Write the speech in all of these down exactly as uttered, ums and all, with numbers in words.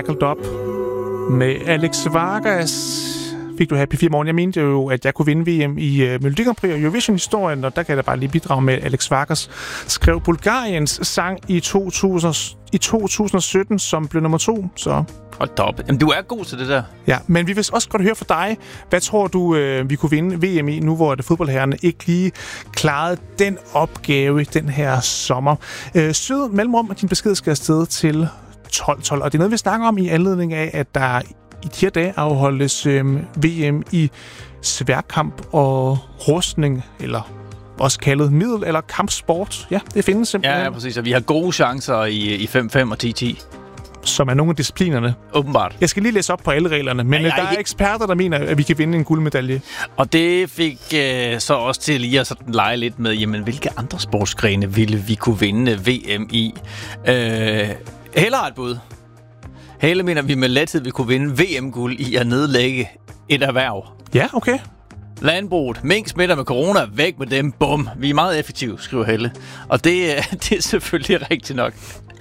op med Alex Vargas. Fik du Happy fire morgen. Jeg mente jo, at jeg kunne vinde V M i uh, Melodi Grand Prix og Eurovision-historien, og der kan jeg da bare lige bidrage med, at Alex Vargas skrev Bulgariens sang i, to tusind, i to tusind og sytten, som blev nummer to. Så. Hold da op. Jamen, du er god til det der. Ja, men vi vil også godt høre fra dig. Hvad tror du, uh, vi kunne vinde V M i, nu hvor det fodboldherrerne ikke lige klarede den opgave den her sommer? Uh, sød mellemrum, og din besked skal afsted til tolv tolv, og det er noget, vi snakker om i anledning af, at der i de her dage afholdes øh, V M i sværkamp og rustning, eller også kaldet middel- eller kampsport. Ja, det findes simpelthen. Ja, ja, præcis. Og vi har gode chancer i, i fem fem og ti ti. Som er nogle af disciplinerne. Åbenbart. Jeg skal lige læse op på alle reglerne, men ja, der er eksperter, der mener, at vi kan vinde en guldmedalje. Og det fik øh, så også til lige at sådan lege lidt med, jamen, hvilke andre sportsgrene ville vi kunne vinde V M i? Øh, hellere et bud. Hele mener vi med lethed vil kunne vinde V M-guld i at nedlægge et erhverv. Ja, okay. Landbruget. Mink smitter med corona. Væk med dem. Bum. Vi er meget effektive, skriver Helle. Og det, det er selvfølgelig rigtigt nok.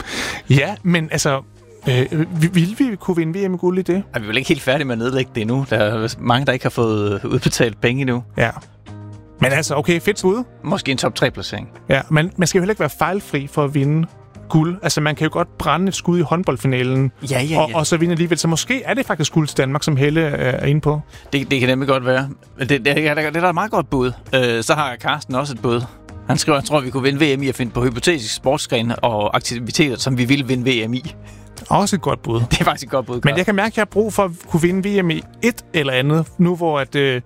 Ja, men altså, øh, vil vi kunne vinde V M-guld i det? Er vi vel ikke helt færdige med at nedlægge det endnu? Der er mange, der ikke har fået udbetalt penge endnu. Ja. Men altså, okay, fedt bud. Måske en top tre placering. Ja, men man skal jo heller ikke være fejlfri for at vinde guld. Altså, man kan jo godt brænde et skud i håndboldfinalen, ja, ja, ja. Og, og så vinde alligevel. Så måske er det faktisk guld til Danmark, som Helle er inde på. Det, det kan nemlig godt være. Det, det, det, det er der et meget godt bud. Øh, så har Carsten også et bud. Han skriver, at han tror, at vi kunne vinde V M i at finde på hypotetisk sportsgrene og aktiviteter, som vi ville vinde V M i. Også et godt bud. Det er faktisk et godt bud, Carsten. Men jeg kan mærke, at jeg har brug for at kunne vinde V M i et eller andet, nu hvor at øh,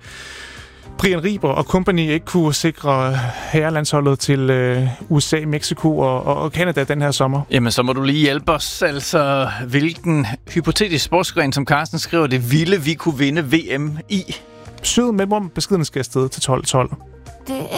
Brian Riber og company ikke kunne sikre herrelandsholdet til øh, U S A, Mexico og, og Canada den her sommer. Jamen, så må du lige hjælpe os. Altså, hvilken hypotetisk sportsgren, som Carsten skriver, det ville vi kunne vinde V M i? Sød mellemrum, beskeden skal afsted til tolv tolv.